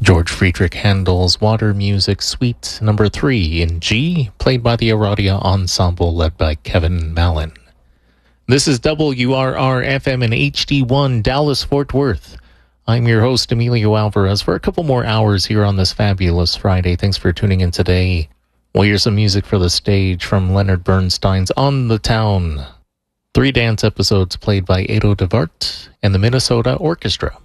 George Friedrich Handel's Water Music Suite Number 3 in G, played by the Aradia Ensemble led by Kevin Mallon. This is WRR-FM and HD1 Dallas-Fort Worth. I'm your host, Emilio Alvarez, for a couple more hours here on this fabulous Friday. Thanks for tuning in today. We'll hear some music for the stage from Leonard Bernstein's On the Town. 3 dance episodes played by Edo de Wart and the Minnesota Orchestra.